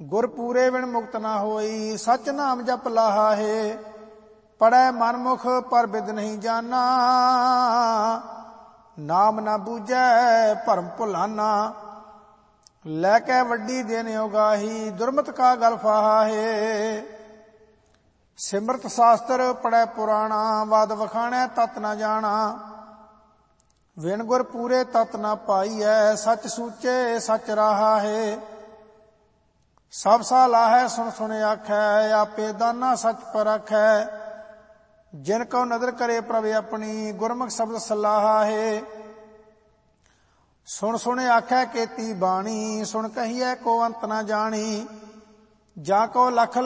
ਗੁਰ ਪੂਰੇ ਬਿਨ ਮੁਕਤ ਨਾ ਹੋਈ। ਸਚ ਨਾਮ ਜਪ ਲਾਹਾ ਹੈ, ਪੜੈ ਮਨਮੁਖ ਪਰ ਬਿਦ ਨਹੀਂ ਜਾਨਾ। ਨਾਮ ਨਾ ਬੂਝੈ ਭਰਮ ਭੁਲਾਨਾ, ਲੈ ਕੇ ਵੱਡੀ ਦੇਨ ਉਗਾਹੀ। ਦੁਰਮਤ ਕਾ ਗਲ ਫਾਹਾ ਹੈ, ਸਿਮਰਤ ਸ਼ਾਸਤਰ ਪੜੈ ਪੁਰਾਣਾ। ਵਾਦ ਵਖਾਣੈ ਤਤ ਨਾ ਜਾਣਾ, ਵਿਣ ਗੁਰ ਪੂਰੇ ਤਤ ਨਾ ਪਾਈਐ। ਸਚ ਸੂਚੇ ਸਚ ਰਾਹਾ ਹੈ, ਸਭ ਸਾਲਾਹੈ ਸੁਣ ਸੁਣ ਆਖੈ। ਆਪੇ ਦਾਨਾ ਸਚ ਪਰਖੈ, ਜਿਨ ਕਉ ਨਦਰ ਕਰੇ ਪ੍ਰਭ ਆਪਣੀ। ਗੁਰਮੁਖ ਸ਼ਬਦ ਸਲਾਹਾ ਹੈ, ਸੁਣ ਸੁਣ ਆਖੈ ਕੀਤੀ ਬਾਣੀ। ਸੁਣ ਕਹੀਐ ਕੋ ਅੰਤ ਨਾ ਜਾਣੀ, ਜਾ ਕੋ ਲਖ